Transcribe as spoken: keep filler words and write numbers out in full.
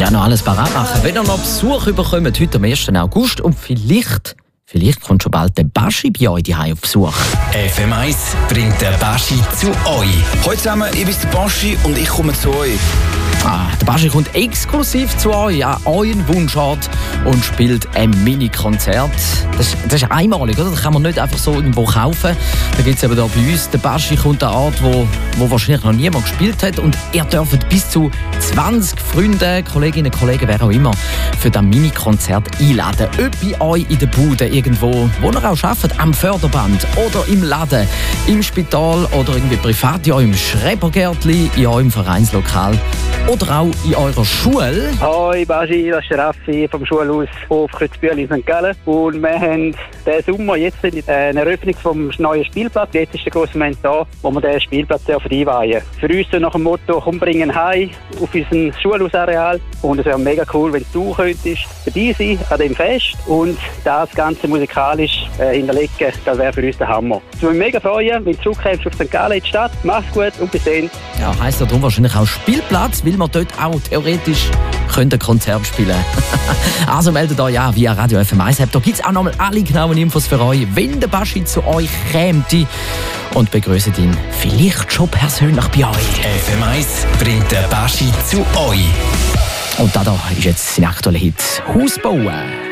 auch noch alles parat machen. Wenn ihr noch Besuch bekommt, heute am ersten August und vielleicht, vielleicht kommt schon bald der Baschi bei euch daheim auf Besuch. F M eins bringt der Baschi zu euch. Hallo zusammen, ich bin der Baschi und ich komme zu euch. Ah, der Baschi kommt exklusiv zu euch an euren Wunschort und spielt ein Mini-Konzert. Das, das ist einmalig, oder? Das kann man nicht einfach so irgendwo kaufen. Da gibt es eben da bei uns. Der Baschi kommt an einen Ort, wo, wo wahrscheinlich noch niemand gespielt hat. Und ihr dürft bis zu zwanzig Freunde, Kolleginnen, Kollegen, wer auch immer, für das Mini-Konzert einladen. Ob bei euch in der Bude irgendwo, wo ihr auch arbeitet, am Förderband oder im Laden, im Spital oder irgendwie privat, in eurem Schrebergärtli, in eurem Vereinslokal. Oder auch in eurer Schule. Hoi Baschi, das ist der Raffi vom Schulhaus auf Kützbühel in Sankt Gallen. Und wir haben diesen Sommer jetzt eine Eröffnung vom neuen Spielplatz. Jetzt ist der grosse Moment da, wo wir diesen Spielplatz einweihen dürfen. Für uns so nach dem Motto, komm, bringen heim auf unser Schulhausareal. Und es wäre mega cool, wenn du könntest dabei sein an dem Fest und das Ganze musikalisch äh, hinterlegen. Das wäre für uns der Hammer. Ich würde mich mega freuen, wenn du zurückkommst auf Sankt Gallen in die Stadt. Mach's gut und bis dann. Ja, heisst ja darum wahrscheinlich auch Spielplatz, weil man dort auch theoretisch ein Konzert spielen. Also meldet euch an via Radio F M eins. Da gibt es auch nochmal alle genauen Infos für euch, wenn der Baschi zu euch käme und begrüßt ihn vielleicht schon persönlich bei euch. F M eins bringt der Baschi zu euch. Und da, da ist jetzt sein aktueller Hit «Haus bauen».